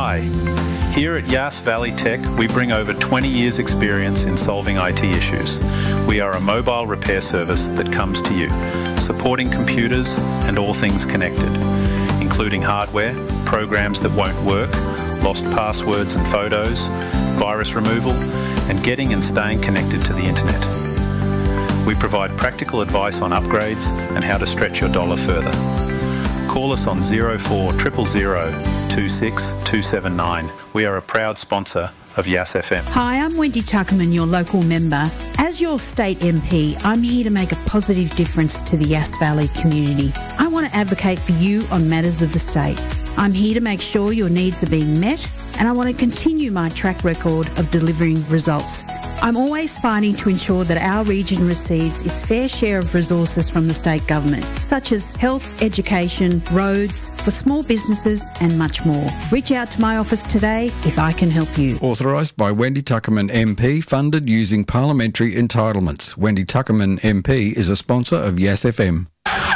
Hi. Here at Yass Valley Tech, we bring over 20 years' experience in solving IT issues. We are a mobile repair service that comes to you, supporting computers and all things connected, including hardware, programs that won't work, lost passwords and photos, virus removal, and getting and staying connected to the internet. We provide practical advice on upgrades and how to stretch your dollar further. Call us on 0400 26 279. We are a proud sponsor of Yass FM. Hi, I'm Wendy Tuckerman, your local member. As your state MP, I'm here to make a positive difference to the Yass Valley community. I want to advocate for you on matters of the state. I'm here to make sure your needs are being met, and I want to continue my track record of delivering results. I'm always fighting to ensure that our region receives its fair share of resources from the state government, such as health, education, roads, for small businesses and much more. Reach out to my office today if I can help you. Authorised by Wendy Tuckerman MP, funded using parliamentary entitlements. Wendy Tuckerman MP is a sponsor of Yass FM.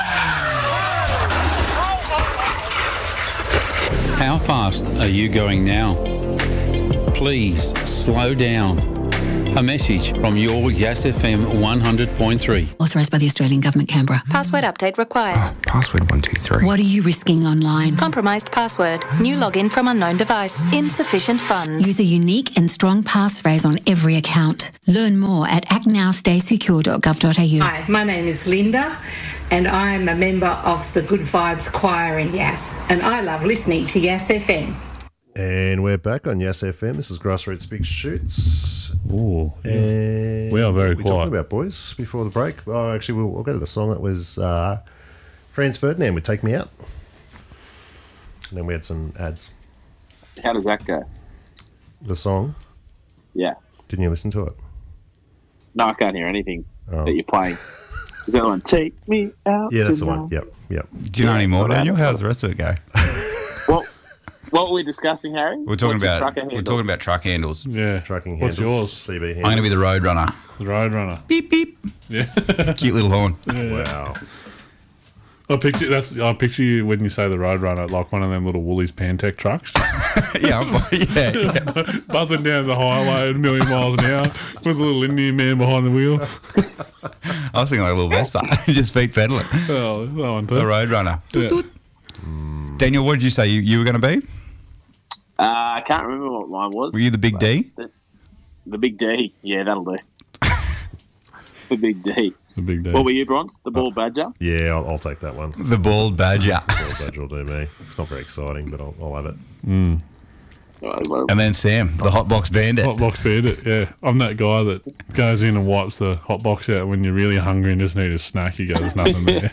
How fast are you going now? Please slow down. A message from your Yass FM 100.3. Authorised by the Australian Government, Canberra. Password update required. Password 123. What are you risking online? Compromised password. New login from unknown device. Insufficient funds. Use a unique and strong passphrase on every account. Learn more at actnowstaysecure.gov.au. Hi, my name is Linda and I'm a member of the Good Vibes Choir in Yass, and I love listening to Yass FM. And we're back on Yass FM. This is Grassroots Big Shoots. Ooh, yeah. And we are very we quiet. talking about, boys, before the break? Oh, actually, we'll go to the song that was Franz Ferdinand would Take Me Out. And then we had some ads. How does that go? The song? Yeah. Didn't you listen to it? No, I can't hear anything that you're playing. Is that one? Take me out. Yeah, that's tonight. the one. Yep. Do you know any more, Daniel? How's the rest of it go? Well, what were we discussing, Harry? We're talking about truck handles. Yeah. Trucking What's handles. yours? CB handles. I'm going to be the Roadrunner. The Roadrunner. Beep, beep. Yeah. Cute little horn. Yeah. Wow. I picture you when you say the Roadrunner, like one of them little Woolies Pantech trucks. yeah. Buzzing down the highway at a million miles an hour with a little Indian man behind the wheel. I was thinking like a little Vespa, just feet pedaling. Oh, that one too. The Roadrunner. Yeah. Daniel, what did you say you were going to be? I can't remember what mine was. Were you the Big D? The Big D. Yeah, that'll do. The Big D. The Big D. What were you, Bronze? The Bald Badger? Yeah, I'll take that one. The Bald Badger. Bald Badger will do me. It's not very exciting, but I'll have it. Mm. And then Sam, the Hotbox Bandit. Hotbox Bandit, yeah. I'm that guy that goes in and wipes the hotbox out when you're really hungry and just need a snack. You go, there's nothing there.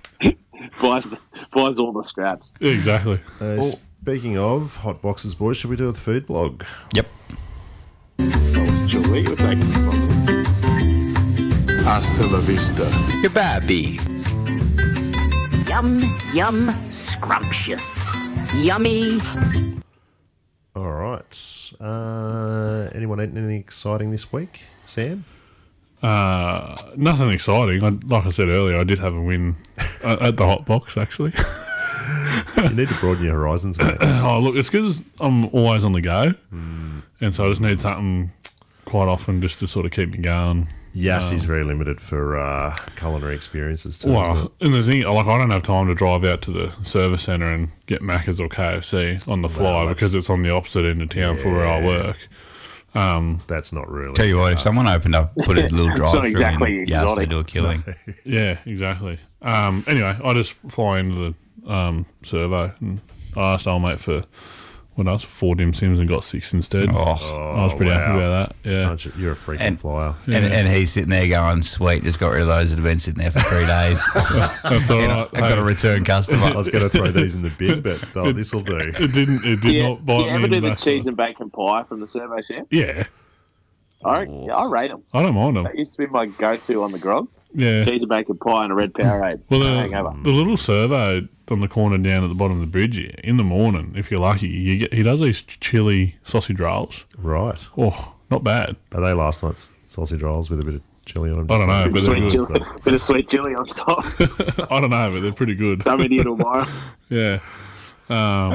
buys all the scraps. Yeah, exactly. Speaking of hot boxes, boys, should we do the food blog? Yep. Sure, you were taking it from me. Hasta la vista. Goodbye. Yum, yum, scrumptious. Yummy. All right. Anyone eating anything exciting this week? Sam? Nothing exciting. Like I said earlier, I did have a win at the hot box, actually. You need to broaden your horizons, mate. Oh, look, it's because I'm always on the go. And so I just need something quite often just to sort of keep me going. Yass is very limited for culinary experiences too. Well, and the thing, like, I don't have time to drive out to the service centre and get Macca's or KFC on the fly because it's on the opposite end of town for where I work. That's not really. Tell you what, if someone opened up, put a little drive-through exactly in, yes, they do a killing. No. Yeah, exactly. Anyway, I just fly into the servo and I asked old mate for, what else, 4 dim sims and got 6 instead. I was pretty happy about that. Yeah, you're a freaking flyer. And he's sitting there going, sweet, just got rid of those that have been sitting there for 3 days. That's all right. I got a return customer. I was going to throw these in the bin, but this will do. It did not bite me. Do you ever do the backside. cheese and bacon pie from the servo set? Yeah. I rate them. I don't mind them. That used to be my go-to on the grog. Yeah. Cheese and bacon pie and a red Powerade. Well, hangover. the little servo on the corner down at the bottom of the bridge here, in the morning, if you're lucky, he does these chili sausage rolls. Right. Oh, not bad. Are they last night's sausage rolls with a bit of chili on them? I don't know, but they're good. Bit of sweet chili on top. I don't know, but they're pretty good. Some idiot will buy them. Yeah.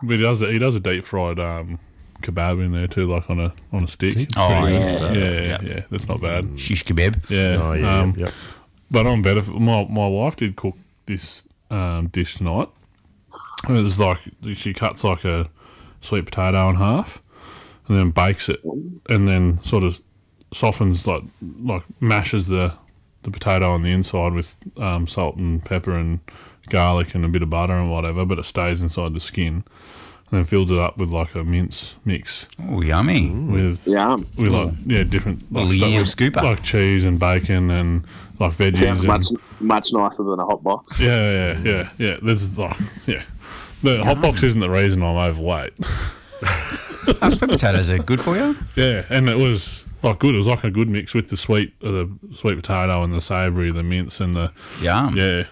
But he does a deep fried kebab in there too, like on a stick. It's Oh, pretty yeah. good. Yeah. That's not bad. Shish kebab. Yeah. Oh, yeah. But I'm better. My wife did cook this dish tonight. It was like she cuts like a sweet potato in half, and then bakes it, and then sort of softens like mashes the potato on the inside with salt and pepper and garlic and a bit of butter and whatever, but it stays inside the skin. And then fills it up with like a mince mix. Oh, yummy. With like different like Liam stuff, scooper. like cheese and bacon and like veggies. Sounds much nicer than a hot box. Yeah. This is like the hot box isn't the reason I'm overweight. Sweet potatoes are good for you. Yeah, and it was like good. It was like a good mix with the sweet potato and the savoury, the mince and the Yum. Yeah,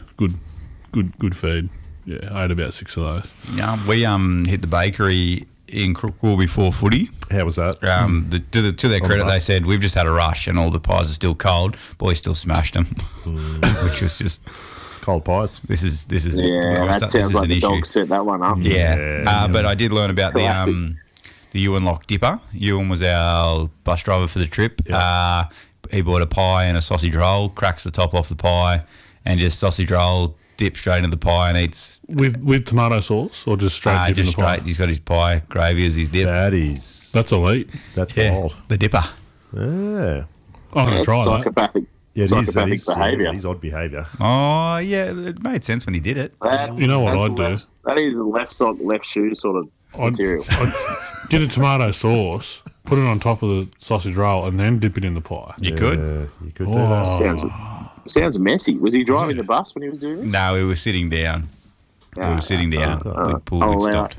good feed. Yeah, I ate about 6 of those. Yeah, we hit the bakery in Crookwell before footy. How was that? To their credit, they said we've just had a rush and all the pies are still cold. Boys still smashed them, which was just cold pies. This is that sounds like the dog set that one up. Yeah. But I did learn about the Ewan Lock Dipper. Ewan was our bus driver for the trip. Yep. He bought a pie and a sausage roll, cracks the top off the pie, and just sausage roll. Dip straight into the pie and eats with tomato sauce or just straight dip in the pie. He's got his pie gravy as his dip. That's elite. That's wild. The dipper. Yeah, I'm gonna try psychopathic. Yeah, psychopathic behaviour. It is odd behaviour. Oh yeah, it made sense when he did it. You know what I'd do? That is a left sock, left shoe sort of material. I'd get a tomato sauce, put it on top of the sausage roll, and then dip it in the pie. You could do that. Sounds messy. Was he driving the bus when he was doing it? No, we were sitting down. We stopped.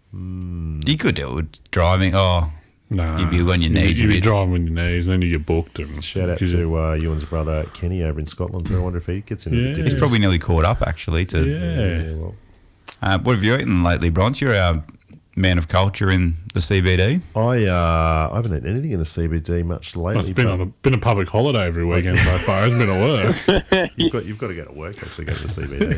You could do it with driving. Oh, no. You'd be on your knees. You'd be driving on your knees, and then you get booked. And shout out to Ewan's brother Kenny over in Scotland too. I wonder if he gets into the He's probably nearly caught up actually. What have you eaten lately, Bronze? You're our man of culture in the CBD. I haven't eaten anything in the CBD much lately. It's been a public holiday every weekend so far. It's been at work. You've got to go to work to actually go to the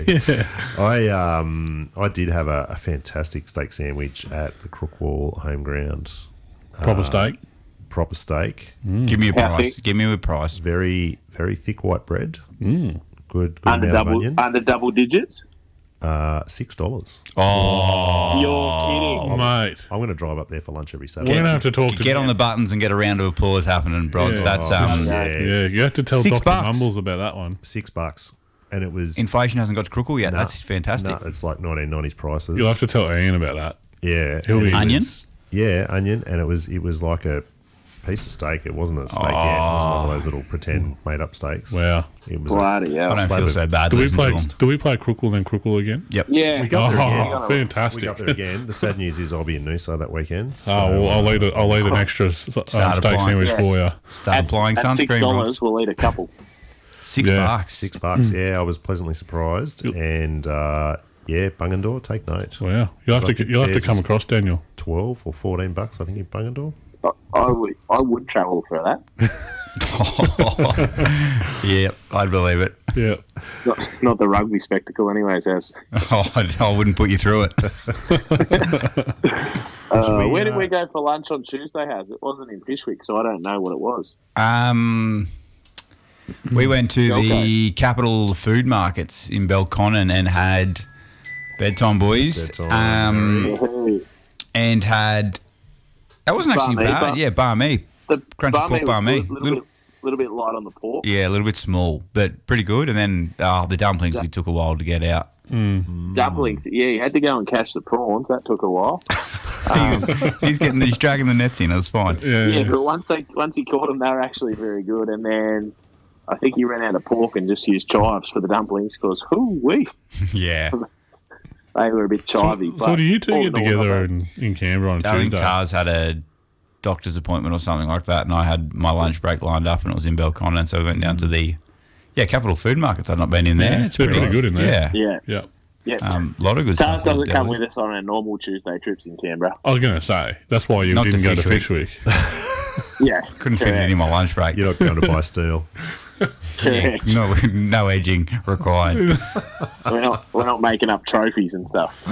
CBD. I did have a fantastic steak sandwich at the Crookwell home ground. Proper steak. Proper steak. Give me a price. Give me a price. Very, very thick white bread. Good under amount of onion. Under double digits. $6. Oh, you're kidding, mate! I'm going to drive up there for lunch every Saturday. We're going to have to talk to get on the buttons and get a round of applause happening, Bronze. Yeah. That's you have to tell $6. Dr. Mumbles about that one. $6, and it was inflation hasn't got to Crookwell yet. That's fantastic. No, it's like 1990s prices. You'll have to tell Ian about that. Yeah, onion. Onion, and it was like a piece of steak. It wasn't a steak yet. It was one of those little pretend made up steaks. Wow. It was bloody hell. I don't feel so bad. Do we play Crookwell then Crookwell again? Yep. Yeah. We got there again. Fantastic. We got there again. The sad news is I'll be in Noosa that weekend. So, I'll eat an extra steak sandwich for you. Start applying sunscreen. $6, we'll eat a couple. $6. $6. Yeah, I was pleasantly surprised. And Bungendore, take note. Wow. You'll have to come across, Daniel. $12 or $14, I think, in Bungendore. I would travel for that. Yeah, I'd believe it. Yeah. Not the rugby spectacle anyways, as. I wouldn't put you through it. Where did we go for lunch on Tuesday, Has? It wasn't in Fishwick, so I don't know what it was. We went to the Capital Food Markets in Belconnen and had Bedtime Boys. And had... That wasn't actually bad. Yeah, banh mi. The crunchy pork banh mi. Little bit light on the pork. Yeah, a little bit small, but pretty good. And then the dumplings, we took a while to get out. Dumplings, yeah, you had to go and catch the prawns. That took a while. He's dragging the nets in. It was fine. Yeah, but once he caught them, they were actually very good. And then I think he ran out of pork and just used chives for the dumplings because, hoo-wee. Yeah. They were a bit chivey. So do you two get together in Canberra on Tuesday? I think Tars had a doctor's appointment or something like that, and I had my lunch break lined up, and it was in Belconnen, so we went down to the Capital Food Market. I've not been in there. Yeah, it's pretty good in there. Yeah. A lot of good Tars stuff. doesn't come with us on our normal Tuesday trips in Canberra. I was going to say, that's why you didn't go to Fishwick. Yeah. Couldn't fit it in my lunch break. You're not going to buy steel. No edging required. We're not making up trophies and stuff.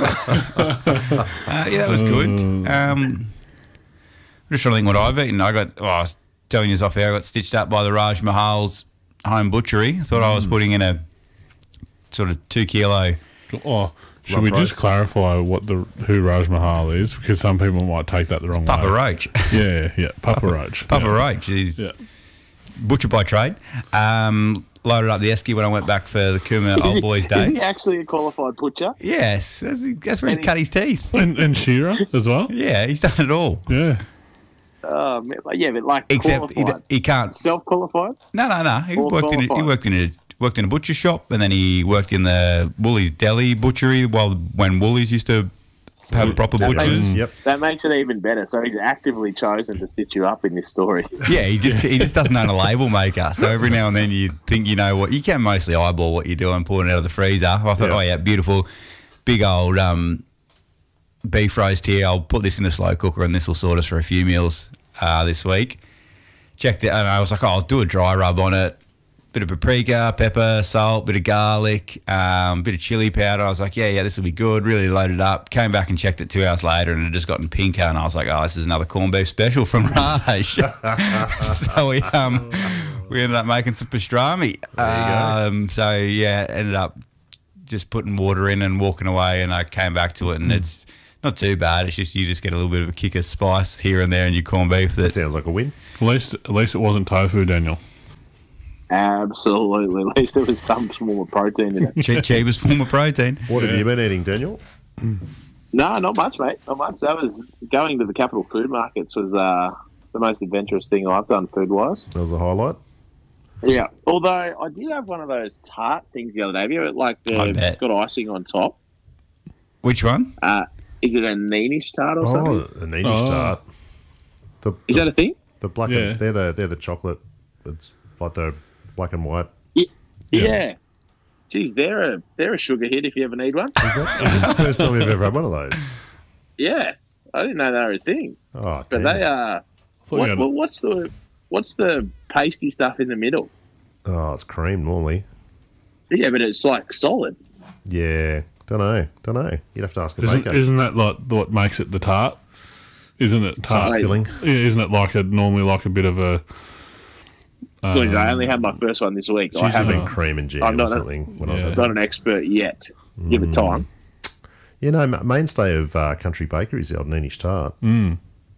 That was good. I'm just trying to think what I've eaten. I was telling you off air, I got stitched up by the Raj Mahal's home butchery. I thought I was putting in a sort of 2 kilo. Oh, should we just clarify who Raj Mahal is? Because some people might take that the wrong way. Papa Roach. Yeah, Papa Roach. Papa Roach is butcher by trade. Loaded up the esky when I went back for the Cooma Old Boys Day. Is he actually a qualified butcher? Yes, that's where he's cut his teeth. And shearer as well? Yeah, he's done it all. Yeah. Yeah, but like except qualified. he can't Self-qualified? No. He worked in a butcher shop, and then he worked in the Woolies deli butchery when Woolies used to have proper butchers. That makes it even better. So he's actively chosen to stitch you up in this story. Yeah, he just doesn't own a label maker. So every now and then you think you know what you can mostly eyeball what you're doing, pulling it out of the freezer. I thought, beautiful, big old beef roast here. I'll put this in the slow cooker, and this will sort us for a few meals this week. Checked it, and I was like, I'll do a dry rub on it. Bit of paprika, pepper, salt, bit of garlic, bit of chili powder. I was like, yeah, this will be good. Really loaded up. Came back and checked it 2 hours later, and it had just gotten pinker. And I was like, this is another corned beef special from Raj. So we ended up making some pastrami. Ended up just putting water in and walking away, and I came back to it, and it's not too bad. It's just you just get a little bit of a kick of spice here and there in your corned beef. That sounds like a win. At least it wasn't tofu, Daniel. Absolutely. At least there was some form of protein in it. Cheapest form of protein. What have you been eating, Daniel? No, not much, mate. Not much. That was going to the Capital Food Markets was the most adventurous thing I've done food-wise. That was the highlight? Yeah. Although I did have one of those tart things the other day. Have you ever, got icing on top? Which one? Is it a Neenish tart or something? A Neenish tart. Is that a thing? The black and, they're the chocolate. It's like the black and white. Yeah. Geez, they're a sugar hit if you ever need one. First time we've ever had one of those. Yeah, I didn't know they were a thing. Oh, but they are. What's the pasty stuff in the middle? Oh, it's cream normally. Yeah, but it's like solid. Yeah, don't know. You'd have to ask a baker. Isn't that like what makes it the tart? Isn't it tart filling? Yeah, isn't it normally like a bit of a? Please, I only had my first one this week. I haven't cream and jam or something. I'm not an expert yet. Give it time. You know, mainstay of country bakery is the old Neenish tart. I'm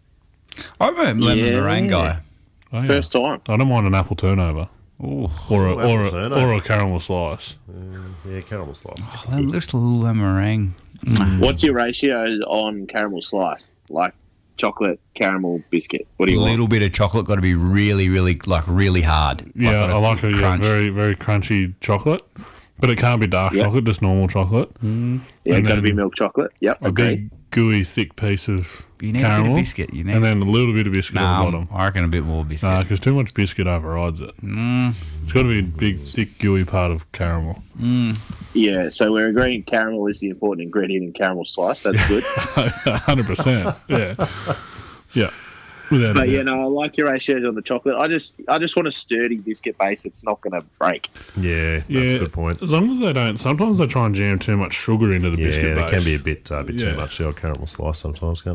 a lemon meringue guy. Oh, yeah. First time. I don't mind an apple turnover. Ooh. Or a caramel slice. Yeah, caramel slice. Just a little meringue. What's your ratio on caramel slice? Like chocolate, caramel, biscuit. What do you want? A little bit of chocolate, got to be really, really, really hard. Yeah, I like a very, very crunchy chocolate. But it can't be dark chocolate, just normal chocolate. Yeah, it's got to be milk chocolate. Yep, a big, gooey, thick piece of caramel. A bit of biscuit. And then a little bit of biscuit on the bottom. I reckon a bit more biscuit. Nah, because too much biscuit overrides it. It's got to be a big, thick, gooey part of caramel. Yeah, so we're agreeing caramel is the important ingredient in caramel slice. That's good. 100%. Yeah. Yeah. But I like your ratios on the chocolate. I just want a sturdy biscuit base that's not going to break. Yeah, that's a good point. As long as they don't, sometimes they try and jam too much sugar into the biscuit base. Yeah, it can be a bit too much. The old caramel slice sometimes, can't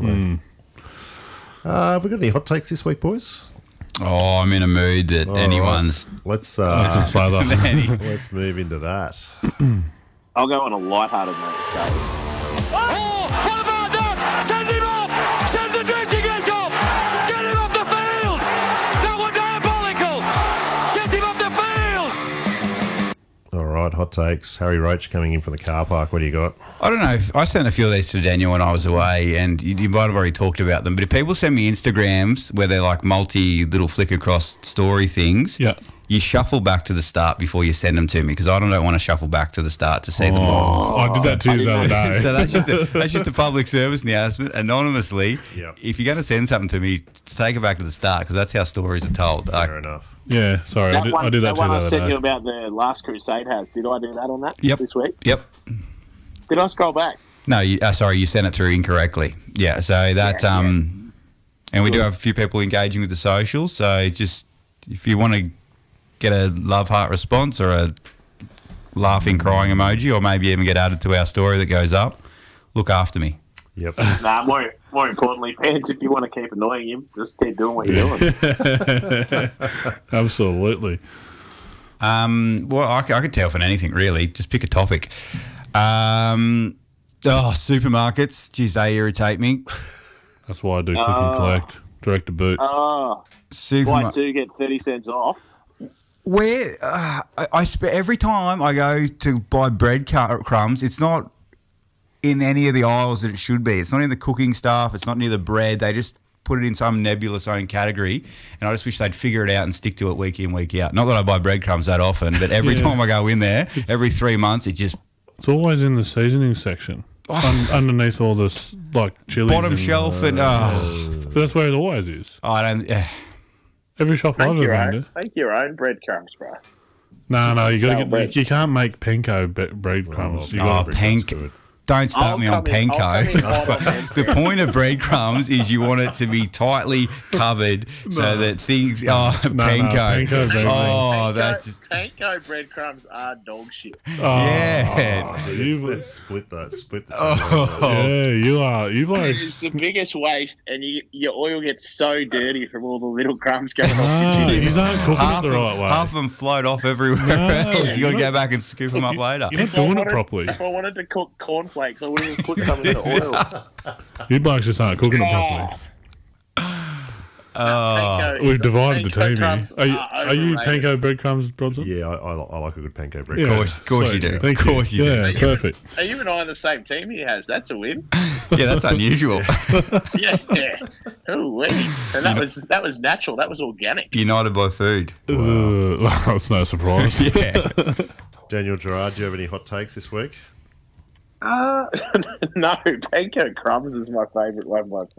they? Have we got any hot takes this week, boys? Oh, I'm in a mood that anyone's. Right. Let's move into that. I'll go on a lighthearted note. What about that? Send him off! Send the drinking age off! Get him off the field! That was diabolical! Get him off the field! All right, hot takes. Harry Roach coming in from the car park. What do you got? I don't know. I sent a few of these to Daniel when I was away, and you might have already talked about them. But if people send me Instagrams where they're like little flick across story things, you shuffle back to the start before you send them to me, because I don't want to shuffle back to the start to see them all. I did that too the other day. So that's just a public service announcement, anonymously. If you're going to send something to me, take it back to the start, because that's how stories are told. Fair enough. Yeah, sorry, I did that too the other day. I sent you about the Last Crusade has. Did I do that on that this week? Yep. Did I scroll back? No, sorry, you sent it through incorrectly. Yeah, so that And we do have a few people engaging with the socials. So just if you want to get a love heart response or a laughing, crying emoji, or maybe even get added to our story that goes up, look after me. Yep. Nah, more importantly, fans, if you want to keep annoying him, just keep doing what you're doing. Absolutely. Well, I could tell from anything, really. Just pick a topic. Supermarkets. Geez, they irritate me. That's why I do click and collect, direct to boot. Why do get 30 cents off? Where every time I go to buy breadcrumbs, it's not in any of the aisles that it should be. It's not in the cooking stuff. It's not near the bread. They just put it in some nebulous own category, and I just wish they'd figure it out and stick to it week in, week out. Not that I buy breadcrumbs that often, but every time I go in there, every 3 months, it's always in the seasoning section. Underneath all this, like, chilies. Bottom shelf and... But that's where it always is. I don't... Every shop I've ever been to. Make your own breadcrumbs, bro. No, you got to get... You can't make panko breadcrumbs. Panko. Don't start me on panko. The point of breadcrumbs is you want it to be tightly covered so that things... panko. That's just... Panko breadcrumbs are dog shit. Let's split the you are. It's the biggest waste, and your oil gets so dirty from all the little crumbs going off. These aren't cooking it the right way. Half of them float off everywhere else. You got to go back and scoop them up later. You're not doing it properly. If I wanted to cook cornflakes, I wouldn't even put some in the oil. You blokes just aren't cooking it properly. We've divided the team here. Are you panko breadcrumbs, Bronson? Yeah, I like a good panko breadcrumbs. Of course you do. Of course you do. Yeah, perfect. Are you and I on the same team he has? That's a win. Yeah, that's unusual. Yeah. Oh, wait. And that was natural. That was organic. United by food. Well, it's no surprise. Yeah. Daniel Gerard, do you have any hot takes this week? No, panko crumbs is my favourite one by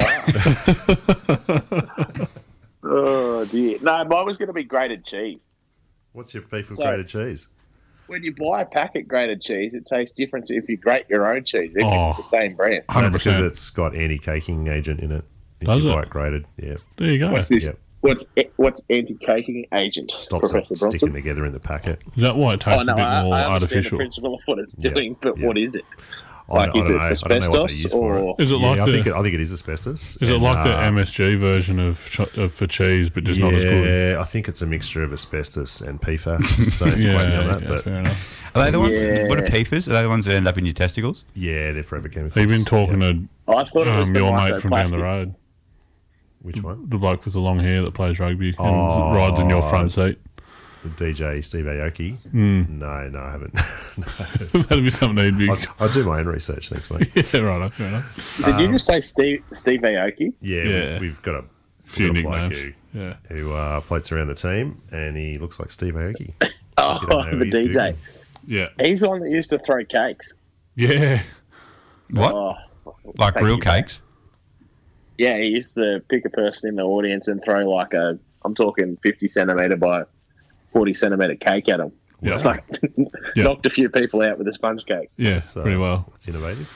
far. Oh dear. No, mine was going to be grated cheese. What's your beef with grated cheese? When you buy a packet grated cheese, it tastes different to if you grate your own cheese, even if it's the same brand. 100%. That's because it's got anti-caking agent in it. Does you it? Buy it grated, yeah. There you go. What's this? Yep. What's anti-caking agent? Stops it sticking together in the packet. Is that why it tastes a bit more I artificial? The principle of what it's doing, but what is it? Like, is it asbestos or is it like I think it is asbestos. Is it like the MSG version of for cheese, but just not as good? Yeah, I think it's a mixture of asbestos and PFAS. Don't quote me on that, but fair enough. Are they the ones? What are PFAS? Are they the ones that end up in your testicles? Yeah, they're forever chemicals. Have you been talking to I thought it was your mate from down the road? Which one? The bloke with the long hair that plays rugby and rides in your front seat. The DJ Steve Aoki? No, I haven't. That'd be something he'd be... I'll do my own research next week. Yeah, right. Fair enough. Did you just say Steve Aoki? Yeah. We've got a few nicknames. Who floats around the team, and he looks like Steve Aoki. The DJ. Yeah. He's the one that used to throw cakes. Yeah. What? Like real cakes? Yeah, he used to pick a person in the audience and throw I'm talking 50 centimetre by 40 centimetre cake at him. Yeah. Knocked a few people out with a sponge cake. Yeah, pretty well. That's innovative.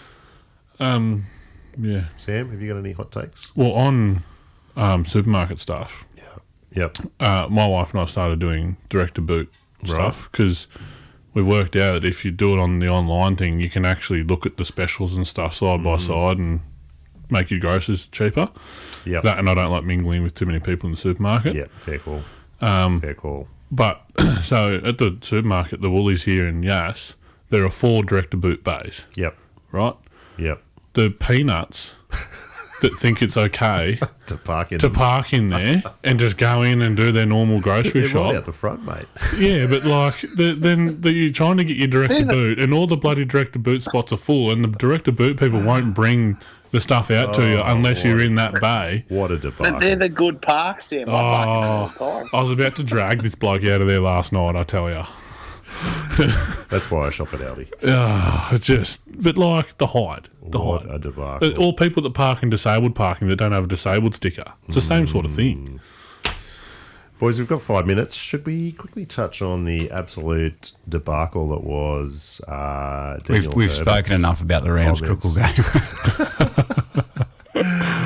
Yeah. Sam, have you got any hot takes? Well, on supermarket stuff. Yep. My wife and I started doing direct to boot stuff because we worked out if you do it on the online thing, you can actually look at the specials and stuff side by side and make your groceries cheaper. Yeah. That, and I don't like mingling with too many people in the supermarket. Yeah, fair call. Fair call. But so at the supermarket, the Woolies here in Yass, there are 4 direct to boot bays. Yep. Right. Yep. The peanuts that think it's okay to park in there and just go in and do their normal grocery shop. Right out the front, mate. Yeah, but then you're trying to get your direct to boot, and all the bloody direct to boot spots are full, and the direct to boot people won't bring the stuff out to you unless you're in that bay. What a debacle. But they're the good parks, Sam. I was about to drag this bloke out of there last night, I tell you. That's why I shop at Aldi. But like the height. What a debacle. All people that park in disabled parking that don't have a disabled sticker. It's the same sort of thing. Boys, we've got 5 minutes. Should we quickly touch on the absolute debacle that was Daniel We've spoken enough about the rounds crookle game.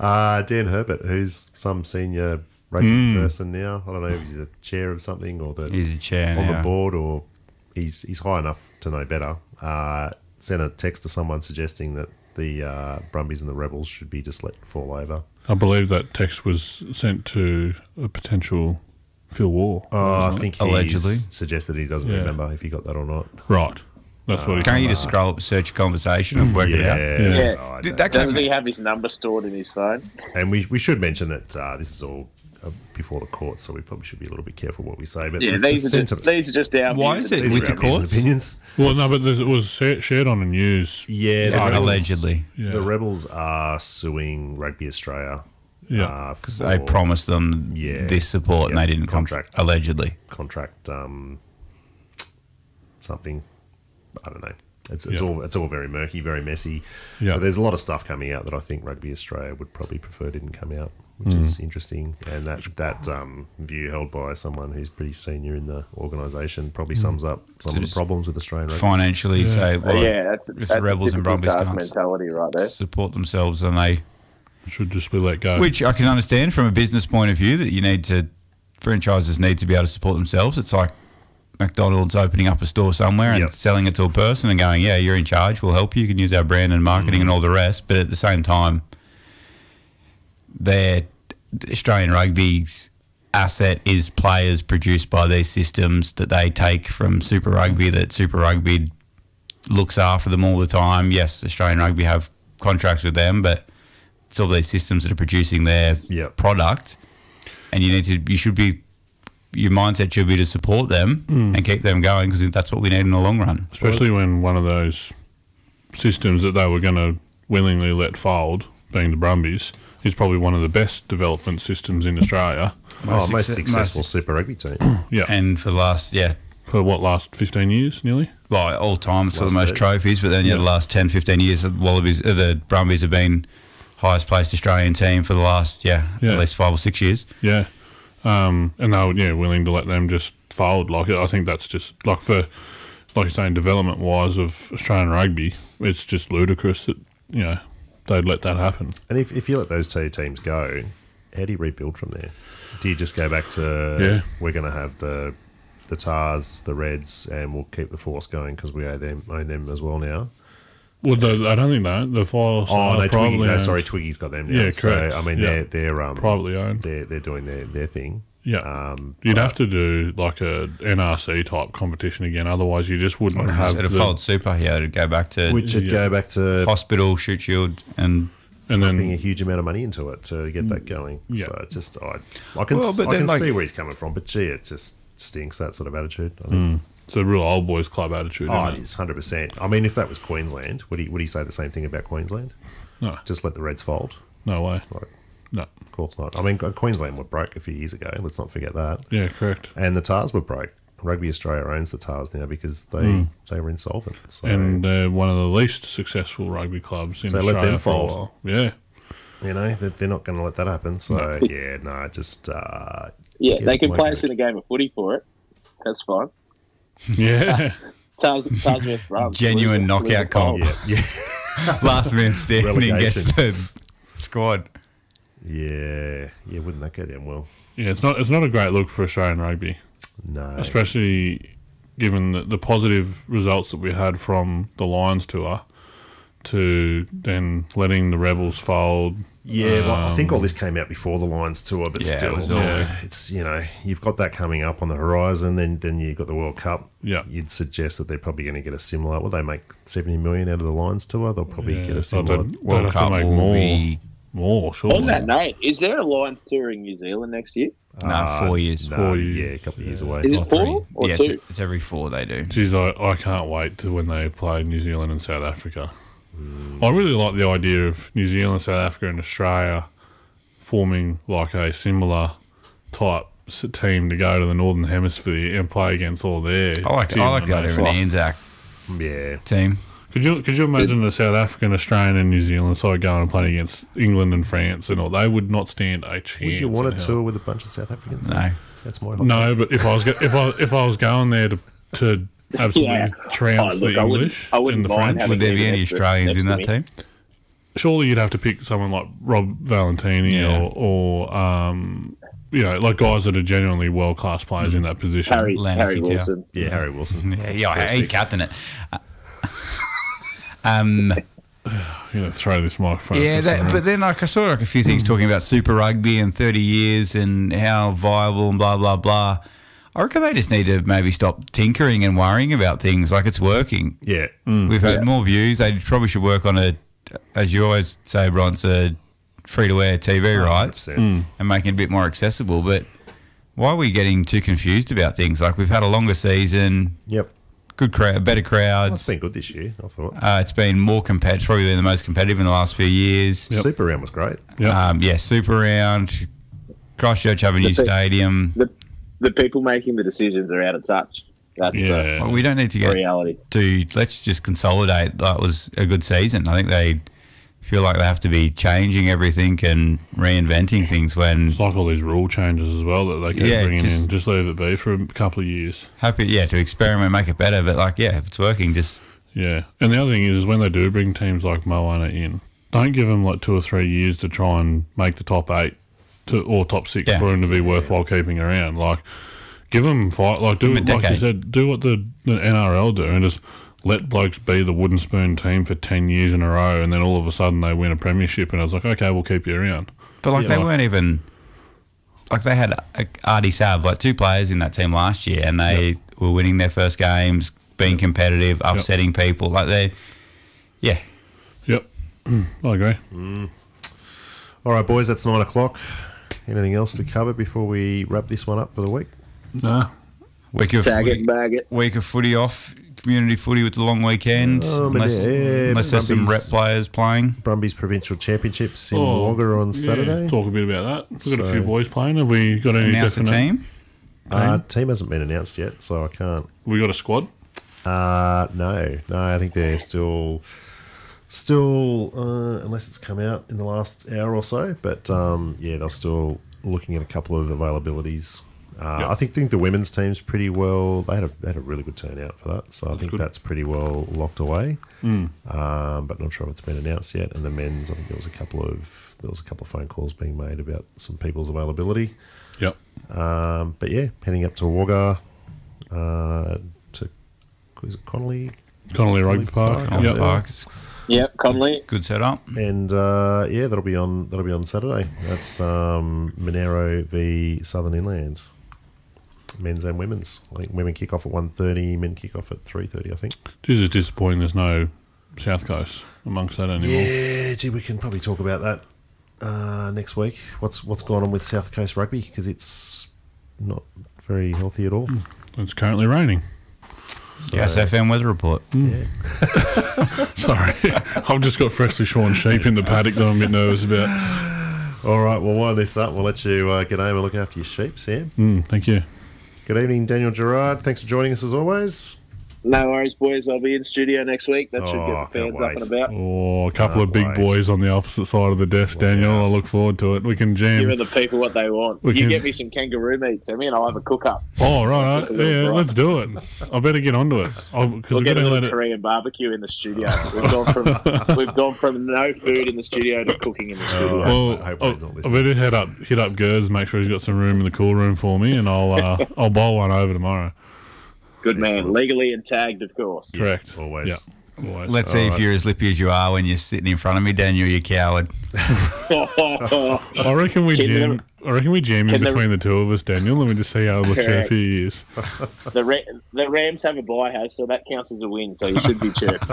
Dan Herbert, who's some senior rugby person now. I don't know if he's the chair of something or he's a chair on now. the board, or he's high enough to know better. Sent a text to someone suggesting that the Brumbies and the Rebels should be just let fall over. I believe that text was sent to a potential Phil War. I think he Allegedly. suggested he doesn't remember if he got that or not. Right. That's what he Can't you just scroll up, search a conversation and work it out? Yeah. That Doesn't he have his number stored in his phone? And we should mention that this is all before the court, so we probably should be a little bit careful what we say. But Yeah, these are just our Why views. is it These with are the our views and courts? opinions. Well, no, but it was shared on the news. Yeah, the Rebels, Allegedly. the Rebels are suing Rugby Australia. Yeah. Because they promised them this support and they didn't contract allegedly. Contract something. I don't know. It's all very murky, very messy. Yeah. But there's a lot of stuff coming out that I think Rugby Australia would probably prefer didn't come out, which is interesting. And that view held by someone who's pretty senior in the organisation probably sums up some of the problems with Australian rugby. Financially, say, well, that's if the Rebels and Brumbies can't mentality right there. support themselves, then they should just be let go. Which I can understand from a business point of view that franchises need to be able to support themselves. It's like McDonald's opening up a store somewhere and selling it to a person and going, yeah, you're in charge, we'll help you, you can use our brand and marketing and all the rest. But at the same time, Australian rugby's asset is players produced by these systems that they take from Super Rugby, that Super Rugby looks after them all the time. Yes, Australian rugby have contracts with them, but it's all these systems that are producing their product, and your mindset should be to support them and keep them going, because that's what we need in the long run. Especially when one of those systems that they were going to willingly let fold, being the Brumbies, is probably one of the best development systems in Australia. Most successful Super Rugby team. Yeah. And for the last 15 years, nearly? Well, all time, it's for the most trophies, but then the last 10, 15 years, the Brumbies have been highest placed Australian team for the last, at least 5 or 6 years. Yeah. And they were willing to let them just fold. I think that's just, like you're saying, development-wise of Australian rugby, it's just ludicrous that, they'd let that happen. And if you let those two teams go, how do you rebuild from there? Do you just go back to, we're going to have the Tars, the Reds, and we'll keep the Force going because we own them as well now? Well, I don't think that. The Force Twiggy's got them now. Yeah, correct. So, I mean, they're privately owned. They're doing their thing. Yeah. You'd have to do like a NRC type competition again, otherwise you just wouldn't have a fold super. Yeah, it'd go back to go back to hospital, shoot shield, and then pumping a huge amount of money into it to get that going. Yeah. So it's just I can see where he's coming from, but gee, it just stinks, that sort of attitude. I think. It's a real old boys club attitude. It is 100%. I mean, if that was Queensland, would he say the same thing about Queensland? No, just let the Reds fold. No way. No, of course not. I mean, Queensland were broke a few years ago. Let's not forget that. Yeah, correct. And the Tars were broke. Rugby Australia owns the Tars now because they were insolvent. So. And they're one of the least successful rugby clubs in Australia. So let them for a fold. while. Yeah. They're not going to let that happen. So, they can play us in a game of footy for it. That's fine. Yeah. Tars versus Brums. Genuine knockout comp. Yeah. Last man standing gets the squad. Yeah. Wouldn't that go down well? Yeah, it's not a great look for Australian rugby. No. Especially given the positive results that we had from the Lions tour to then letting the Rebels fold. Yeah, well, I think all this came out before the Lions tour, but still, it's you've got that coming up on the horizon. Then you've got the World Cup. Yeah, you'd suggest that they're probably going to get a similar. Well, they make 70 million out of the Lions tour. They'll probably get a similar. World Cup to make more. Surely. On that note, is there a Lions tour in New Zealand next year? No, 4 years. 4 years. Yeah, a couple of years away. Is it 4 or 2? It's every 4 they do. Jeez, I can't wait to when they play New Zealand and South Africa. I really like the idea of New Zealand, South Africa, and Australia forming like a similar type team to go to the Northern Hemisphere and play against all their. I like the idea of an Anzac team. Could you imagine the South African, Australian, and New Zealand side going and playing against England and France and all? They would not stand a chance. Would you want a tour with a bunch of South Africans? No, that's my no. But if I was going there to absolutely trounce the English I wouldn't and the mind French, would there be any Australians in that team? surely you'd have to pick someone like Rob Valentini or like guys that are genuinely world-class players in that position. Harry Wilson. Yeah, Harry Wilson. He captained it. Throw this microphone. Yeah, but then I saw a few things talking about Super Rugby and 30 years and how viable and blah, blah, blah. I reckon they just need to maybe stop tinkering and worrying about things like it's working. Yeah. We've had more views. They probably should work on as you always say, Bronce, free-to-air TV rights and making it a bit more accessible. But why are we getting too confused about things? Like, we've had a longer season. Yep. Good crowd, better crowds. Well, it's been good this year, I thought. It's been more competitive, probably been the most competitive in the last few years. Yep. Super Round was great. Yep. Super Round. Christchurch have a new stadium. The people making the decisions are out of touch. That's we don't need to get reality. Let's just consolidate. That was a good season. I think they feel like they have to be changing everything and reinventing things when... It's like all these rule changes as well that they keep bringing in. Just leave it be for a couple of years. Happy, to experiment, make it better. But, if it's working, just... Yeah. And the other thing is when they do bring teams like Moana in, don't give them 2 or 3 years to try and make the top 8 or top 6 for them to be worthwhile keeping around. Give them 5... do it, like you said, do what the NRL do and just... let blokes be the wooden spoon team for 10 years in a row and then all of a sudden they win a premiership and I was like, okay, we'll keep you around. But they weren't even... they had Artie Sav, 2 players in that team last year and they were winning their first games, being competitive, upsetting people. Yep. I agree. All right, boys, that's 9 o'clock. Anything else to cover before we wrap this one up for the week? No. Week of footy off. Community footy with the long weekend, unless there's some rep players playing. Brumbies Provincial Championships in Wagga on Saturday. Talk a bit about that. We've got a few boys playing. Have we got any announced definite team? Team hasn't been announced yet, so I can't. We got a squad? No. I think they're still unless it's come out in the last hour or so. But they're still looking at a couple of availabilities. I think the women's team's pretty well. They had a really good turnout for that, so I think that's pretty well locked away. But not sure if it's been announced yet. And the men's, I think there was a couple of phone calls being made about some people's availability. Yep. But heading up to Wagga, is it Connolly? Connolly Rugby Park. Connolly Park. Yep, Connolly. Good setup. And that'll be on Saturday. That's Monero v Southern Inland. Men's and women's. I think women kick off at 1:30, men kick off at 3:30, I think. This is disappointing there's no South Coast amongst that anymore. Yeah, we can probably talk about that next week. What's going on with South Coast Rugby, because not very healthy at all. It's currently raining. So, yes, FM weather report. Yeah. Sorry, I've just got freshly shorn sheep in the paddock that I'm a bit nervous about. All right, we'll wind this up. We'll let you get home and look after your sheep, Sam. Thank you. Good evening, Daniel Gerard. Thanks for joining us as always. No worries, boys. I'll be in studio next week. That should get the fans up and about. A couple of big boys on the opposite side of the desk, Daniel. I look forward to it. We can jam. Give the people what they want. Get me some kangaroo meat, Sammy, and I'll have a cook-up. Oh, right. Yeah, let's do it. I better get onto it. We'll get a Korean barbecue in the studio. We've gone from no food in the studio to cooking in the studio. Well, I better hit up Gers, make sure he's got some room in the cool room for me, and I'll bowl one over tomorrow. Good man. Legally and tagged, of course. Correct. Always. Yeah. Always. Let's see if you're as lippy as you are when you're sitting in front of me, Daniel, you coward. I reckon we jam in between the two of us, Daniel, and we just see how it looks in a few years. The Rams have a bye house, so that counts as a win, so you should be chirping.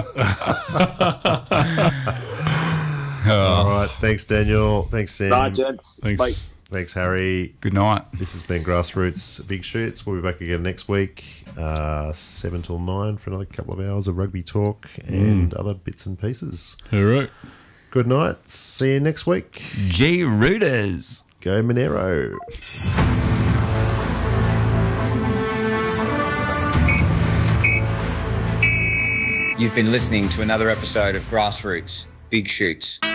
All right. Thanks, Daniel. Thanks, Sam. Bye, gents. Thanks. Bye. Thanks, Harry. Good night. This has been Grassroots Big Shoots. We'll be back again next week, 7 till 9 for another couple of hours of rugby talk and other bits and pieces. All right. Good night. See you next week. G Rooters. Go Monero. You've been listening to another episode of Grassroots Big Shoots.